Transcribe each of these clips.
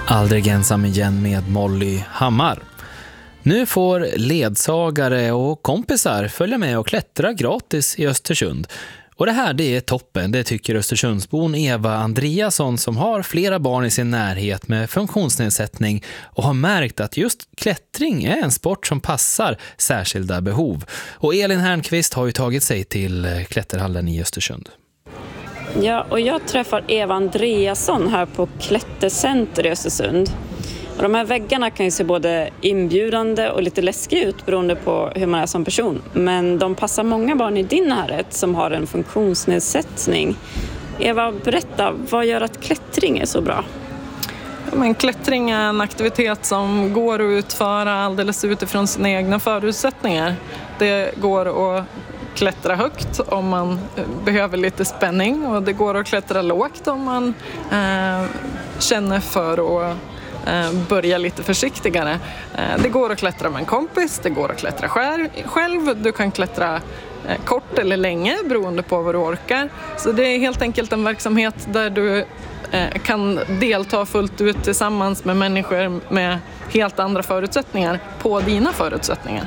Aldrig ensam igen med Molly Hammar. Nu får ledsagare och kompisar följa med och klättra gratis i Östersund. Och det här, det är toppen, det tycker Östersundsbon Eva Andreasson som har flera barn i sin närhet med funktionsnedsättning och har märkt att just klättring är en sport som passar särskilda behov. Och Elin Hernqvist har ju tagit sig till klätterhallen i Östersund. Ja, och jag träffar Eva Andreasson här på Klättercenter i Östersund. Och de här väggarna kan ju se både inbjudande och lite läskiga ut beroende på hur man är som person. Men de passar många barn i din närhet som har en funktionsnedsättning. Eva, berätta, vad gör att klättring är så bra? Men klättring är en aktivitet som går att utföra alldeles utifrån sina egna förutsättningar. Det går att klättra högt om man behöver lite spänning och det går att klättra lågt om man känner för att börja lite försiktigare. Det går att klättra med en kompis, det går att klättra själv, du kan klättra kort eller länge beroende på vad du orkar. Så det är helt enkelt en verksamhet där du kan delta fullt ut tillsammans med människor med helt andra förutsättningar på dina förutsättningar.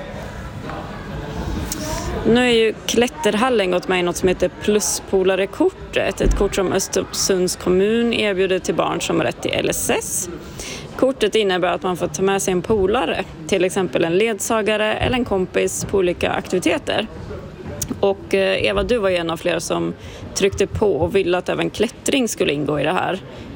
Nu är ju klätterhallen gått med i något som heter Pluspolare-kortet. Ett kort som Östersunds kommun erbjuder till barn som har rätt till LSS. Kortet innebär att man får ta med sig en polare, till exempel en ledsagare eller en kompis på olika aktiviteter. Och Eva, du var en av flera som tryckte på och ville att även klättring skulle ingå i det här.